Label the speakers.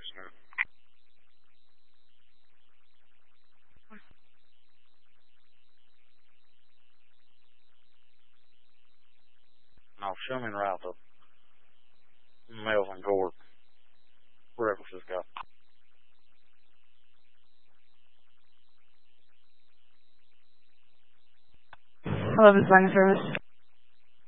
Speaker 1: No, show me en route to Melvin Court, wherever this go.
Speaker 2: Hello, this is line of service.